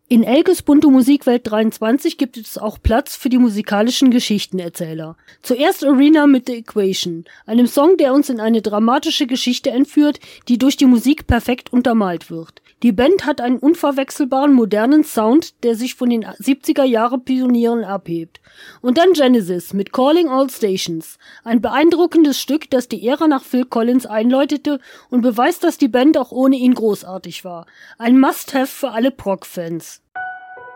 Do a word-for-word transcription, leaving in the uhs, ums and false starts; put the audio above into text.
In Elkes bunte Musikwelt dreiundzwanzig gibt es auch Platz für die musikalischen Geschichtenerzähler. Zuerst Arena mit The Equation, einem Song, der uns in eine dramatische Geschichte entführt, die durch die Musik perfekt untermalt wird. Die Band hat einen unverwechselbaren modernen Sound, der sich von den siebziger-Jahre-Pionieren abhebt. Und dann Genesis mit Calling All Stations, ein beeindruckendes Stück, das die Ära nach Phil Collins einläutete und beweist, dass die Band auch ohne ihn großartig war. Ein Must-Have für alle Prog-Fans.